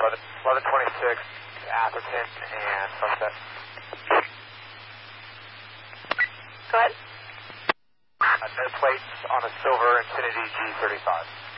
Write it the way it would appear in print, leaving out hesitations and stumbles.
1126, Atherton and Sunset. Go ahead. No plates on a silver Infiniti G35.